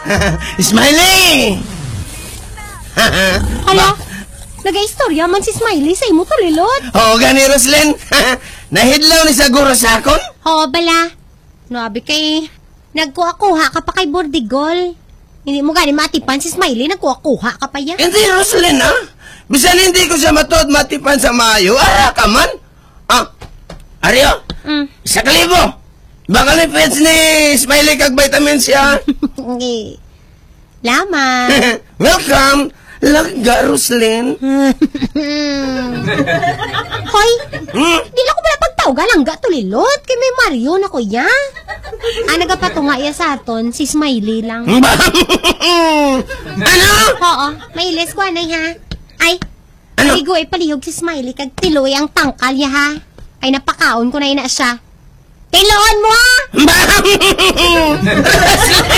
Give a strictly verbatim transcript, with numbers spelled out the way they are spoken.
Smiley! Hala, nag-istorya man si Smiley sa imo tulilot. Oo, gani, Roslyn. Nahidlaw ni Saguro sa akon? Oo, bala. Nabi kay, nagkuha-kuha ka pa kay Bordigol. Hindi mo gani matipan si Smiley, nagkuha-kuha ka pa yan. Hindi, Roslyn, ha? Bisan hindi ko siya matod matipan sa maayo. Ara ka man. Ah, Aryo, Mm. isa kalibo. Baka ni pets ni Smiley kag vitamin siya. Okay. Lama. Welcome. Lagga, Roslyn. Hoy, Hmm? di lang ko pala pagtawgan ang gatulilot. Kay may Mario na kuya. Ah, nagapatunga iya sa aton, si Smiley lang. Ano? Oo, may ilis ko anay ha. Ay, Ano? Ligo ay palihog si Smiley kag tiloy ang tangkal niya ha. Ay napakaon ko na ina siya. Tiloon mo ha!